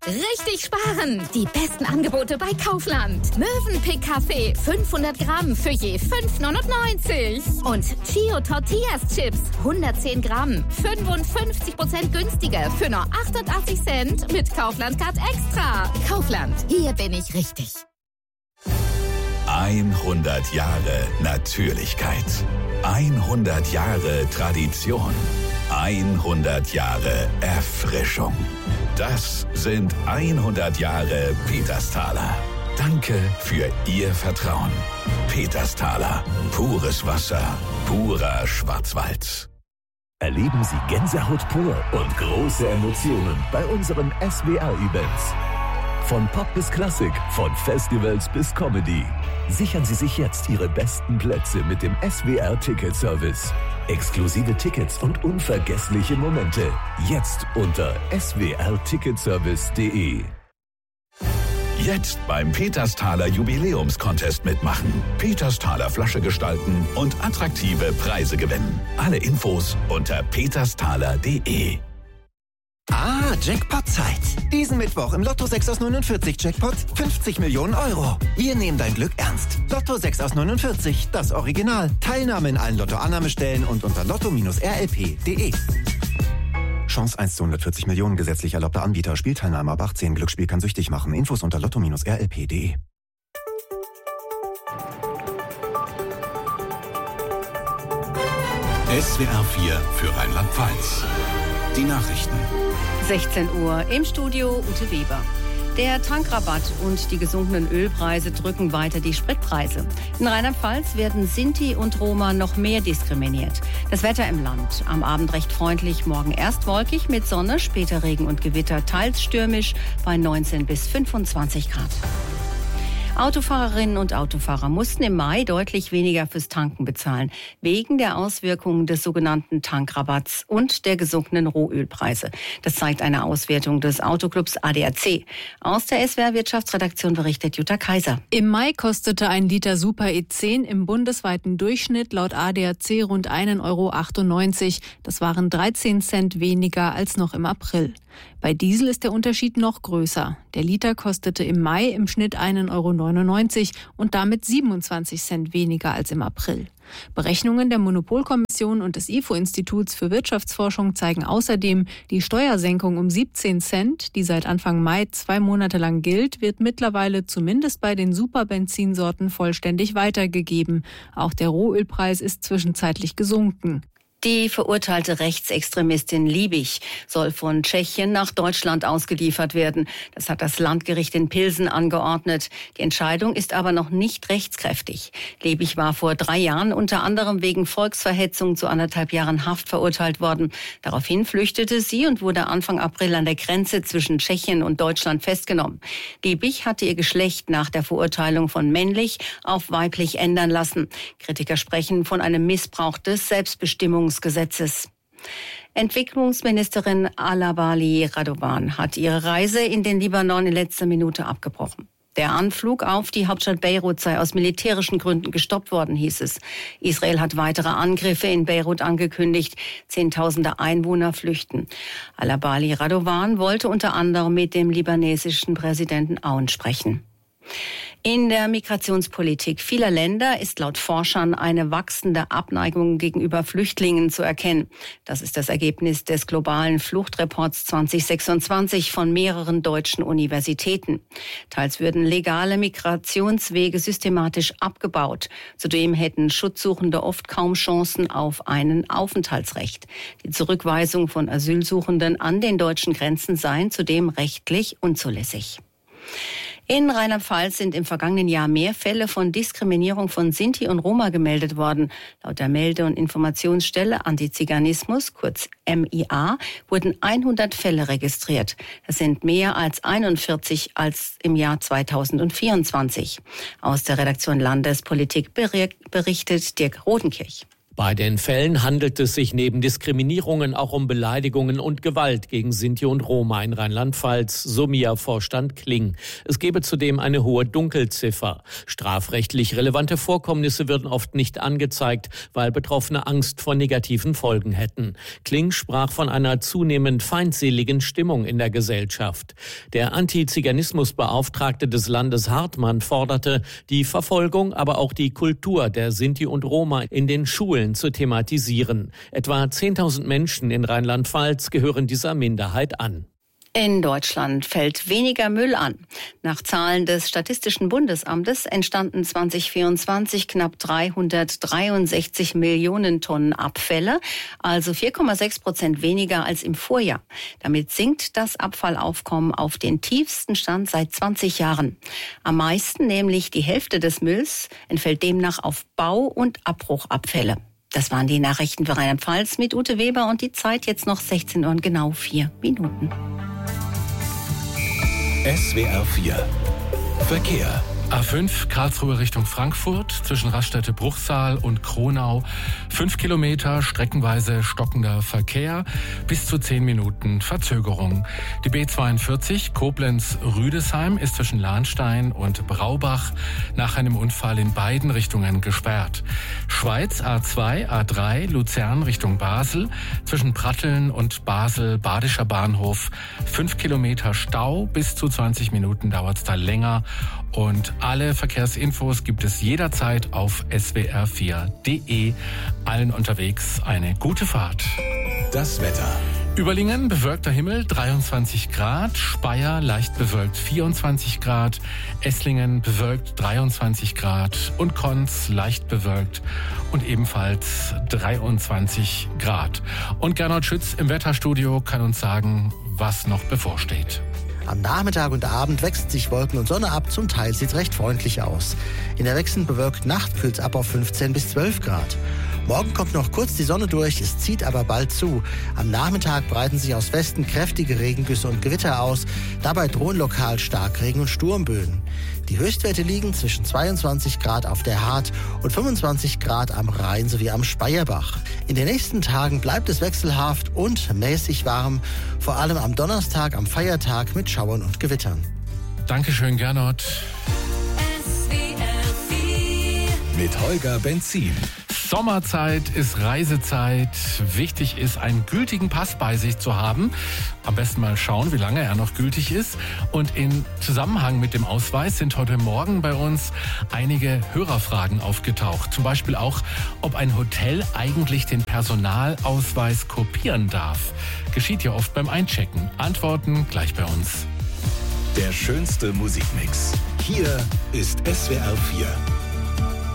Richtig sparen! Die besten Angebote bei Kaufland. Mövenpick Kaffee 500 Gramm für je 5,99. Und Chio Tortillas Chips 110 Gramm 55% günstiger für nur 88 Cent mit Kaufland Card Extra. Kaufland, hier bin ich richtig. 100 Jahre Natürlichkeit. 100 Jahre Tradition. 100 Jahre Erfrischung. Das sind 100 Jahre Petersthaler. Danke für Ihr Vertrauen. Petersthaler. Pures Wasser. Purer Schwarzwald. Erleben Sie Gänsehaut pur und große Emotionen bei unseren SWR-Events. Von Pop bis Klassik, von Festivals bis Comedy. Sichern Sie sich jetzt Ihre besten Plätze mit dem SWR-Ticket-Service. Exklusive Tickets und unvergessliche Momente. Jetzt unter swrticketservice.de. Jetzt beim Petersthaler Jubiläumscontest mitmachen. Petersthaler Flasche gestalten und attraktive Preise gewinnen. Alle Infos unter petersthaler.de. Jackpot-Zeit. Diesen Mittwoch im Lotto 6 aus 49 Jackpot 50 Millionen Euro. Wir nehmen dein Glück ernst. Lotto 6 aus 49, das Original. Teilnahme in allen Lotto-Annahmestellen und unter lotto-rlp.de. Chance 1 zu 140 Millionen, gesetzlich erlaubter Anbieter. Spielteilnahme ab 18. Glücksspiel kann süchtig machen. Infos unter lotto-rlp.de. SWR 4 für Rheinland-Pfalz. Die Nachrichten. 16 Uhr im Studio Ute Weber. Der Tankrabatt und die gesunkenen Ölpreise drücken weiter die Spritpreise. In Rheinland-Pfalz werden Sinti und Roma noch mehr diskriminiert. Das Wetter im Land. Am Abend recht freundlich, morgen erst wolkig mit Sonne, später Regen und Gewitter, teils stürmisch bei 19 bis 25 Grad. Autofahrerinnen und Autofahrer mussten im Mai deutlich weniger fürs Tanken bezahlen, wegen der Auswirkungen des sogenannten Tankrabatts und der gesunkenen Rohölpreise. Das zeigt eine Auswertung des Autoclubs ADAC. Aus der SWR Wirtschaftsredaktion berichtet Jutta Kaiser. Im Mai kostete ein Liter Super E10 im bundesweiten Durchschnitt laut ADAC rund 1,98 €. Das waren 13 Cent weniger als noch im April. Bei Diesel ist der Unterschied noch größer. Der Liter kostete im Mai im Schnitt 1,99 € und damit 27 Cent weniger als im April. Berechnungen der Monopolkommission und des IFO-Instituts für Wirtschaftsforschung zeigen außerdem, die Steuersenkung um 17 Cent, die seit Anfang Mai 2 Monate lang gilt, wird mittlerweile zumindest bei den Superbenzinsorten vollständig weitergegeben. Auch der Rohölpreis ist zwischenzeitlich gesunken. Die verurteilte Rechtsextremistin Liebig soll von Tschechien nach Deutschland ausgeliefert werden. Das hat das Landgericht in Pilsen angeordnet. Die Entscheidung ist aber noch nicht rechtskräftig. Liebig war vor 3 Jahren unter anderem wegen Volksverhetzung zu 1,5 Jahren Haft verurteilt worden. Daraufhin flüchtete sie und wurde Anfang April an der Grenze zwischen Tschechien und Deutschland festgenommen. Liebig hatte ihr Geschlecht nach der Verurteilung von männlich auf weiblich ändern lassen. Kritiker sprechen von einem Missbrauch des Selbstbestimmungsgesetzes. Entwicklungsministerin Alabali Radovan hat ihre Reise in den Libanon in letzter Minute abgebrochen. Der Anflug auf die Hauptstadt Beirut sei aus militärischen Gründen gestoppt worden, hieß es. Israel hat weitere Angriffe in Beirut angekündigt. Zehntausende Einwohner flüchten. Alabali Radovan wollte unter anderem mit dem libanesischen Präsidenten Aoun sprechen. In der Migrationspolitik vieler Länder ist laut Forschern eine wachsende Abneigung gegenüber Flüchtlingen zu erkennen. Das ist das Ergebnis des globalen Fluchtreports 2026 von mehreren deutschen Universitäten. Teils würden legale Migrationswege systematisch abgebaut. Zudem hätten Schutzsuchende oft kaum Chancen auf ein Aufenthaltsrecht. Die Zurückweisung von Asylsuchenden an den deutschen Grenzen seien zudem rechtlich unzulässig. In Rheinland-Pfalz sind im vergangenen Jahr mehr Fälle von Diskriminierung von Sinti und Roma gemeldet worden. Laut der Melde- und Informationsstelle Antiziganismus, kurz MIA, wurden 100 Fälle registriert. Das sind mehr als 41 als im Jahr 2024. Aus der Redaktion Landespolitik berichtet Dirk Rodenkirch. Bei den Fällen handelt es sich neben Diskriminierungen auch um Beleidigungen und Gewalt gegen Sinti und Roma in Rheinland-Pfalz, so MIA-Vorstand Kling. Es gebe zudem eine hohe Dunkelziffer. Strafrechtlich relevante Vorkommnisse würden oft nicht angezeigt, weil Betroffene Angst vor negativen Folgen hätten. Kling sprach von einer zunehmend feindseligen Stimmung in der Gesellschaft. Der Antiziganismusbeauftragte des Landes Hartmann forderte, die Verfolgung, aber auch die Kultur der Sinti und Roma in den Schulen zu thematisieren. Etwa 10.000 Menschen in Rheinland-Pfalz gehören dieser Minderheit an. In Deutschland fällt weniger Müll an. Nach Zahlen des Statistischen Bundesamtes entstanden 2024 knapp 363 Millionen Tonnen Abfälle, also 4,6% weniger als im Vorjahr. Damit sinkt das Abfallaufkommen auf den tiefsten Stand seit 20 Jahren. Am meisten, nämlich die Hälfte des Mülls, entfällt demnach auf Bau- und Abbruchabfälle. Das waren die Nachrichten für Rheinland-Pfalz mit Ute Weber und die Zeit jetzt noch 16 Uhr und genau 4 Minuten. SWR 4 Verkehr. A5 Karlsruhe Richtung Frankfurt zwischen Raststätte-Bruchsal und Kronau. 5 Kilometer streckenweise stockender Verkehr, bis zu 10 Minuten Verzögerung. Die B42 Koblenz-Rüdesheim ist zwischen Lahnstein und Braubach nach einem Unfall in beiden Richtungen gesperrt. Schweiz A2, A3 Luzern Richtung Basel zwischen Pratteln und Basel Badischer Bahnhof. 5 Kilometer Stau, bis zu 20 Minuten dauert es da länger. Und alle Verkehrsinfos gibt es jederzeit auf swr4.de. Allen unterwegs eine gute Fahrt. Das Wetter. Überlingen bewölkter Himmel 23 Grad, Speyer leicht bewölkt 24 Grad, Esslingen bewölkt 23 Grad und Konz leicht bewölkt und ebenfalls 23 Grad. Und Gernot Schütz im Wetterstudio kann uns sagen, was noch bevorsteht. Am Nachmittag und Abend wechseln sich Wolken und Sonne ab, zum Teil sieht es recht freundlich aus. In der wechselnd bewölkten Nacht kühlt es ab auf 15 bis 12 Grad. Morgen kommt noch kurz die Sonne durch, es zieht aber bald zu. Am Nachmittag breiten sich aus Westen kräftige Regengüsse und Gewitter aus. Dabei drohen lokal Starkregen und Sturmböen. Die Höchstwerte liegen zwischen 22 Grad auf der Hart und 25 Grad am Rhein sowie am Speyerbach. In den nächsten Tagen bleibt es wechselhaft und mäßig warm, vor allem am Donnerstag, am Feiertag mit Schauern und Gewittern. Dankeschön, Gernot. Mit Holger Benzin. Sommerzeit ist Reisezeit. Wichtig ist, einen gültigen Pass bei sich zu haben. Am besten mal schauen, wie lange er noch gültig ist. Und in Zusammenhang mit dem Ausweis sind heute Morgen bei uns einige Hörerfragen aufgetaucht. Zum Beispiel auch, ob ein Hotel eigentlich den Personalausweis kopieren darf. Geschieht ja oft beim Einchecken. Antworten gleich bei uns. Der schönste Musikmix. Hier ist SWR 4.